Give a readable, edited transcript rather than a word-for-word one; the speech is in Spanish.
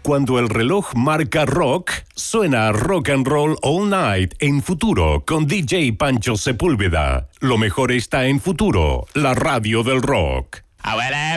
cuando el reloj marca rock, suena Rock and Roll All Night en Futuro con DJ Pancho Sepúlveda. Lo mejor está en Futuro, la radio del rock.